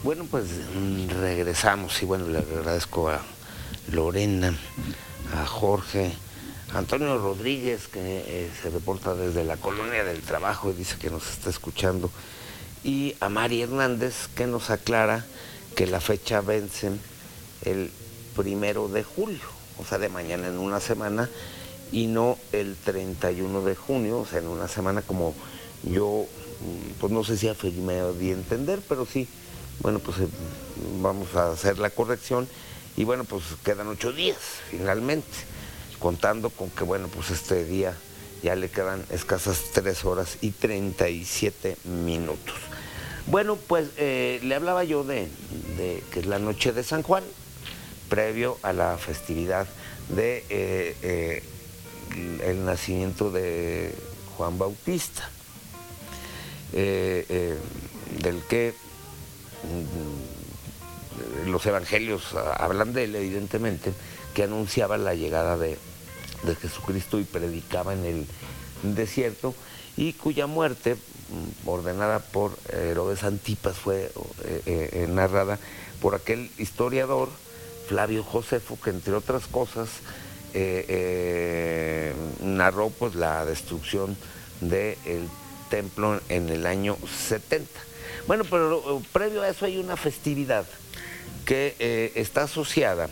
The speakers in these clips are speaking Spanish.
Bueno, pues regresamos y bueno, le agradezco a Lorena, a Jorge, a Antonio Rodríguez, que se reporta desde la Colonia del Trabajo y dice que nos está escuchando, y a Mari Hernández, que nos aclara que la fecha vence el 1 de julio, o sea, de mañana en una semana, y no el 31 de junio, o sea, en una semana como yo, pues no sé si afirmé de entender, pero sí. Bueno, pues vamos a hacer la corrección y bueno, pues quedan 8 días finalmente, contando con que bueno, pues este día ya le quedan escasas 3 horas y 37 minutos. Bueno, pues le hablaba yo de que es la noche de San Juan, previo a la festividad de el nacimiento de Juan Bautista, del que los evangelios hablan de él, evidentemente, que anunciaba la llegada de Jesucristo y predicaba en el desierto, y cuya muerte, ordenada por Herodes Antipas, fue narrada por aquel historiador Flavio Josefo, que entre otras cosas narró pues la destrucción del templo en el año 70. Bueno, pero previo a eso hay una festividad que está asociada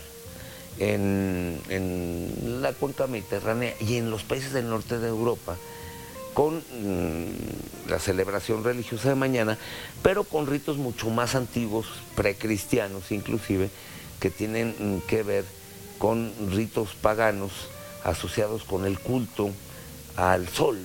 en la cuenca mediterránea y en los países del norte de Europa con la celebración religiosa de mañana, pero con ritos mucho más antiguos, precristianos inclusive, que tienen que ver con ritos paganos asociados con el culto al sol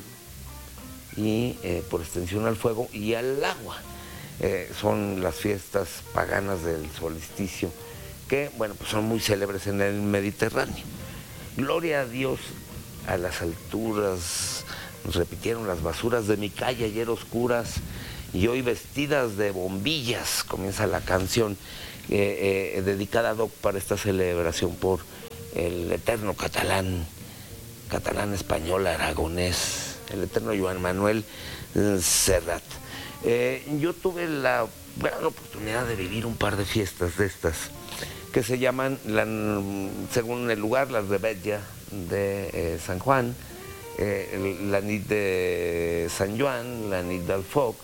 y por extensión al fuego y al agua. Son las fiestas paganas del solsticio, que bueno, pues son muy célebres en el Mediterráneo. Gloria a Dios a las alturas, nos repitieron las basuras de mi calle ayer oscuras y hoy vestidas de bombillas, comienza la canción dedicada a Doc para esta celebración por el eterno catalán español, aragonés, el eterno Joan Manuel Serrat. Yo tuve la gran oportunidad de vivir un par de fiestas de estas que se llaman, según el lugar, las Rebetlla de San Juan, la nit de San Joan, la nit del Foc,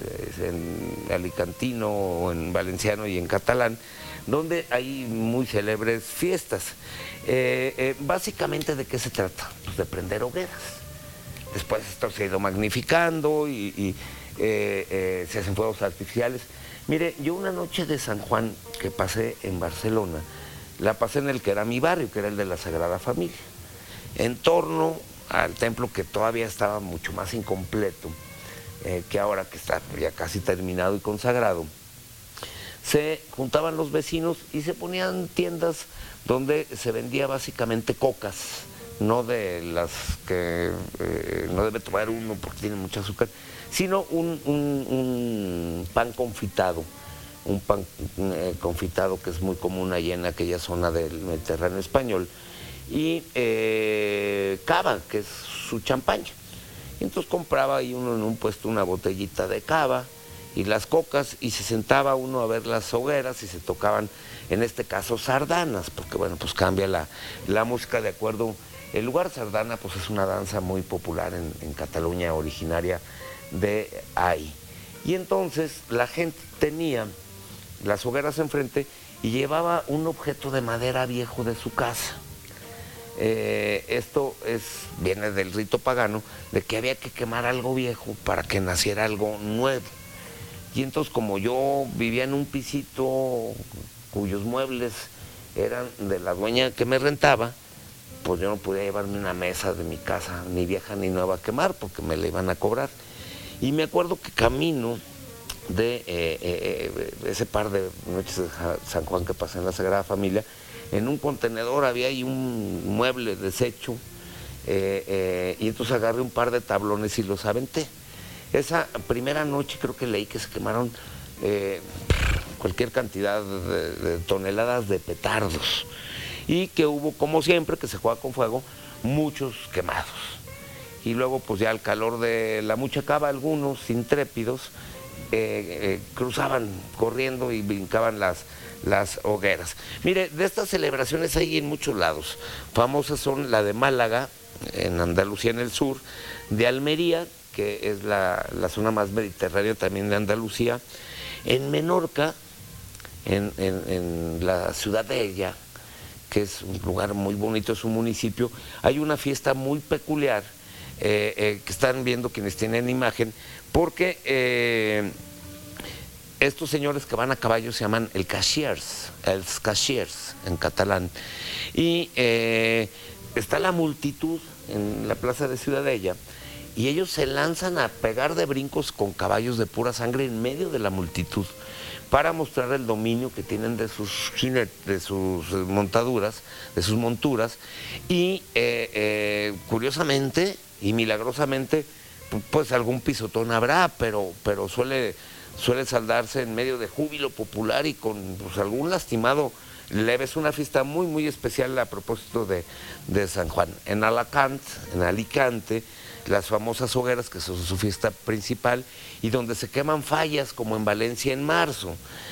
en alicantino o en valenciano y en catalán, donde hay muy célebres fiestas. Básicamente, ¿de qué se trata? Pues de prender hogueras. Después esto se ha ido magnificando y se hacen fuegos artificiales. Mire, yo una noche de San Juan que pasé en Barcelona, la pasé en el que era mi barrio, que era el de la Sagrada Familia, en torno al templo, que todavía estaba mucho más incompleto que ahora, que está ya casi terminado y consagrado. Se juntaban los vecinos y se ponían tiendas donde se vendía básicamente cocas, no de las que no debe tomar uno porque tiene mucho azúcar, sino un pan confitado, un pan confitado que es muy común allá en aquella zona del Mediterráneo español, y cava, que es su champaña. Y entonces compraba ahí uno en un puesto una botellita de cava y las cocas, y se sentaba uno a ver las hogueras y se tocaban, en este caso, sardanas, porque bueno, pues cambia la música de acuerdo. El lugar sardana pues es una danza muy popular en Cataluña, originaria de ahí. Y entonces la gente tenía las hogueras enfrente y llevaba un objeto de madera viejo de su casa. Esto viene del rito pagano de que había que quemar algo viejo para que naciera algo nuevo. Y entonces, como yo vivía en un pisito cuyos muebles eran de la dueña que me rentaba, pues yo no podía llevarme una mesa de mi casa, ni vieja ni nueva, a quemar, porque me la iban a cobrar. Y me acuerdo que camino de ese par de noches de San Juan que pasé en la Sagrada Familia, en un contenedor había ahí un mueble deshecho, y entonces agarré un par de tablones y los aventé. Esa primera noche creo que leí que se quemaron cualquier cantidad de toneladas de petardos, y que hubo, como siempre, que se juega con fuego, muchos quemados. Y luego, pues ya al calor de la mucha cava, algunos intrépidos cruzaban corriendo y brincaban las hogueras. Mire, de estas celebraciones hay en muchos lados. Famosas son la de Málaga, en Andalucía, en el sur, de Almería, que es la zona más mediterránea también de Andalucía, en Menorca, en la ciudad de Ella, que es un lugar muy bonito, es un municipio, hay una fiesta muy peculiar, que están viendo quienes tienen imagen, porque estos señores que van a caballo se llaman els caixers en catalán, y está la multitud en la plaza de Ciudadella, y ellos se lanzan a pegar de brincos con caballos de pura sangre en medio de la multitud, para mostrar el dominio que tienen de sus montaduras, de sus monturas, y curiosamente y milagrosamente, pues algún pisotón habrá, pero suele saldarse en medio de júbilo popular y con pues, algún lastimado leve. Es una fiesta muy, muy especial a propósito de San Juan. En Alicante, las famosas hogueras, que son su fiesta principal, y donde se queman fallas, como en Valencia en marzo.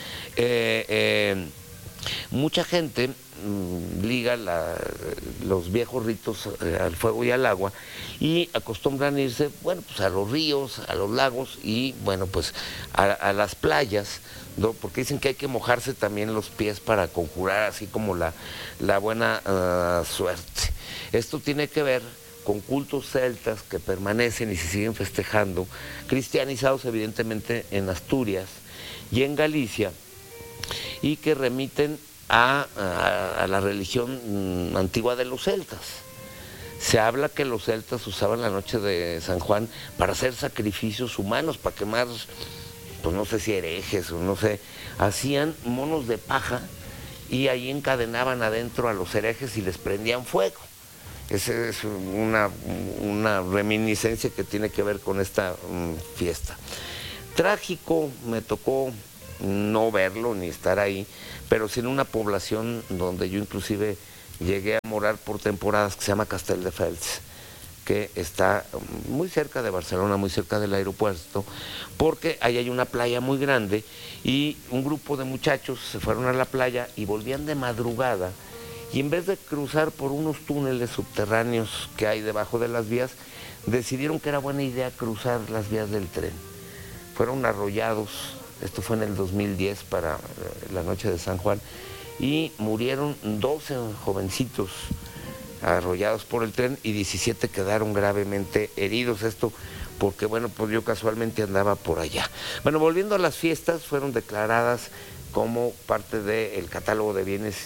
Mucha gente liga los viejos ritos al fuego y al agua, y acostumbran irse, bueno, pues a los ríos, a los lagos y, bueno, pues a las playas, ¿no? Porque dicen que hay que mojarse también los pies para conjurar así como la buena suerte. Esto tiene que ver con cultos celtas que permanecen y se siguen festejando, cristianizados evidentemente en Asturias y en Galicia, y que remiten a la religión antigua de los celtas. Se habla que los celtas usaban la noche de San Juan para hacer sacrificios humanos, para quemar, pues no sé si herejes o no sé, hacían monos de paja y ahí encadenaban adentro a los herejes y les prendían fuego. Esa es una reminiscencia que tiene que ver con esta fiesta. Trágico, me tocó no verlo ni estar ahí, pero sí en una población donde yo inclusive llegué a morar por temporadas, que se llama Castelldefels, que está muy cerca de Barcelona, muy cerca del aeropuerto, porque ahí hay una playa muy grande y un grupo de muchachos se fueron a la playa y volvían de madrugada, y en vez de cruzar por unos túneles subterráneos que hay debajo de las vías, decidieron que era buena idea cruzar las vías del tren. Fueron arrollados, esto fue en el 2010 para la noche de San Juan, y murieron 12 jovencitos arrollados por el tren y 17 quedaron gravemente heridos. Esto porque, bueno, pues yo casualmente andaba por allá. Bueno, volviendo a las fiestas, fueron declaradas como parte del catálogo de bienes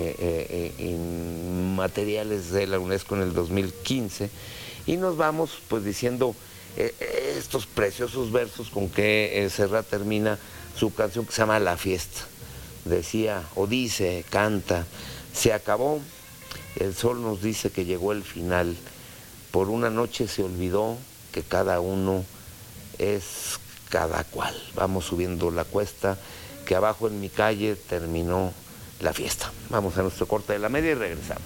inmateriales de la UNESCO en el 2015, y nos vamos pues diciendo estos preciosos versos con que Serrat termina su canción que se llama La Fiesta. Decía, o dice, canta, se acabó, el sol nos dice que llegó el final, por una noche se olvidó que cada uno es cada cual. Vamos subiendo la cuesta, que abajo en mi calle terminó la fiesta. Vamos a nuestro corte de la media y regresamos.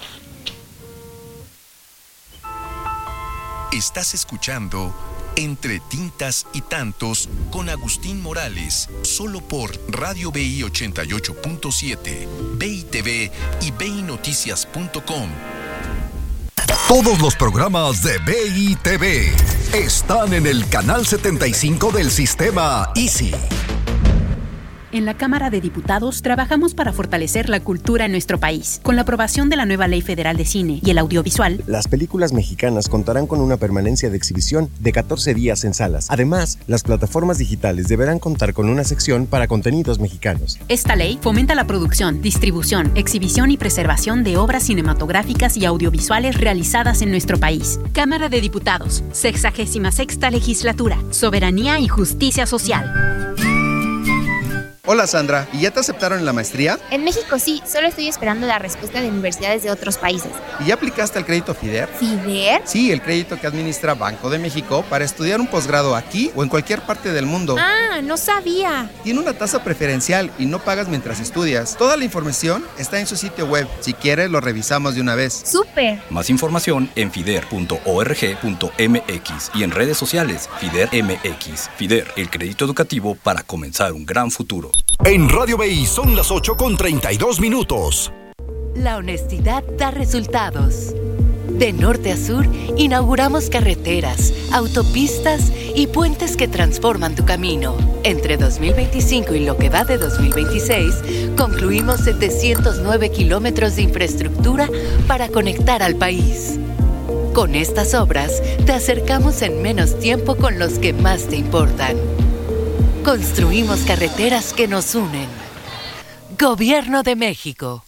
Estás escuchando Entre Tintas y Tantos con Agustín Morales, solo por Radio BI 88.7, BI TV y BINoticias.com. Todos los programas de BI TV están en el canal 75 del sistema Easy. En la Cámara de Diputados trabajamos para fortalecer la cultura en nuestro país. Con la aprobación de la nueva Ley Federal de Cine y el Audiovisual, las películas mexicanas contarán con una permanencia de exhibición de 14 días en salas. Además, las plataformas digitales deberán contar con una sección para contenidos mexicanos. Esta ley fomenta la producción, distribución, exhibición y preservación de obras cinematográficas y audiovisuales realizadas en nuestro país. Cámara de Diputados, 66ª Legislatura, Soberanía y Justicia Social. Hola Sandra, ¿y ya te aceptaron en la maestría? En México sí, solo estoy esperando la respuesta de universidades de otros países. ¿Y ya aplicaste al crédito FIDER? ¿FIDER? Sí, el crédito que administra Banco de México para estudiar un posgrado aquí o en cualquier parte del mundo. Ah, no sabía. Tiene una tasa preferencial y no pagas mientras estudias. Toda la información está en su sitio web. Si quieres, lo revisamos de una vez. ¡Súper! Más información en fider.org.mx y en redes sociales FIDER MX. FIDER, el crédito educativo para comenzar un gran futuro. En Radio BI son las 8:32. La honestidad da resultados. De norte a sur, inauguramos carreteras, autopistas y puentes que transforman tu camino. Entre 2025 y lo que va de 2026, concluimos 709 kilómetros de infraestructura para conectar al país. Con estas obras, te acercamos en menos tiempo con los que más te importan. Construimos carreteras que nos unen. Gobierno de México.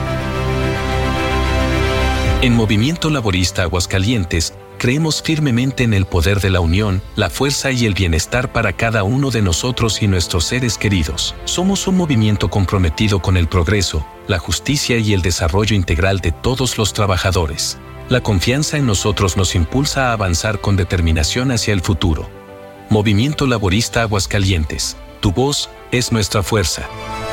En Movimiento Laborista Aguascalientes, creemos firmemente en el poder de la unión, la fuerza y el bienestar para cada uno de nosotros y nuestros seres queridos. Somos un movimiento comprometido con el progreso, la justicia y el desarrollo integral de todos los trabajadores. La confianza en nosotros nos impulsa a avanzar con determinación hacia el futuro. Movimiento Laborista Aguascalientes. Tu voz es nuestra fuerza.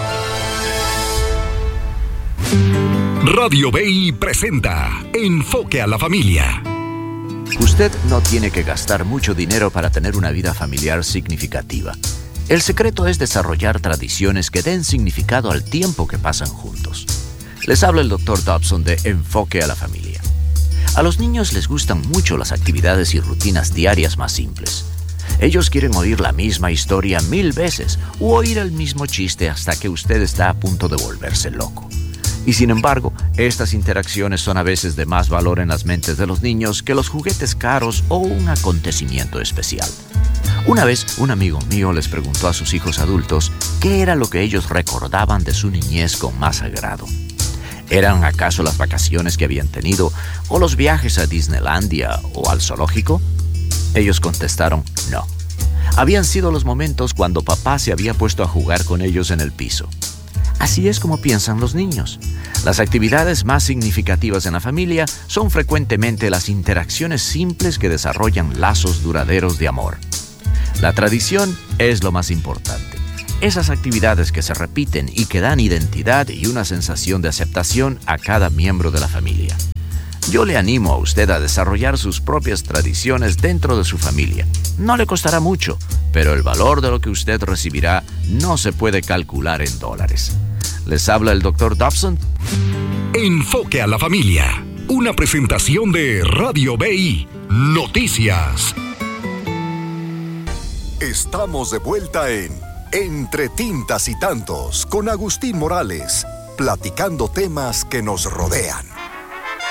Radio BI presenta Enfoque a la Familia. Usted no tiene que gastar mucho dinero para tener una vida familiar significativa. El secreto es desarrollar tradiciones que den significado al tiempo que pasan juntos. Les habla el Dr. Dobson de Enfoque a la Familia. A los niños les gustan mucho las actividades y rutinas diarias más simples. Ellos quieren oír la misma historia 1000 veces u oír el mismo chiste hasta que usted está a punto de volverse loco. Y sin embargo, estas interacciones son a veces de más valor en las mentes de los niños que los juguetes caros o un acontecimiento especial. Una vez, un amigo mío les preguntó a sus hijos adultos qué era lo que ellos recordaban de su niñez con más agrado. ¿Eran acaso las vacaciones que habían tenido o los viajes a Disneylandia o al zoológico? Ellos contestaron no. Habían sido los momentos cuando papá se había puesto a jugar con ellos en el piso. Así es como piensan los niños. Las actividades más significativas en la familia son frecuentemente las interacciones simples que desarrollan lazos duraderos de amor. La tradición es lo más importante. Esas actividades que se repiten y que dan identidad y una sensación de aceptación a cada miembro de la familia. Yo le animo a usted a desarrollar sus propias tradiciones dentro de su familia. No le costará mucho, pero el valor de lo que usted recibirá no se puede calcular en dólares. Les habla el Dr. Dobson. Enfoque a la Familia. Una presentación de Radio BI. Noticias. Estamos de vuelta en Entre Tintas y Tantos con Agustín Morales, platicando temas que nos rodean.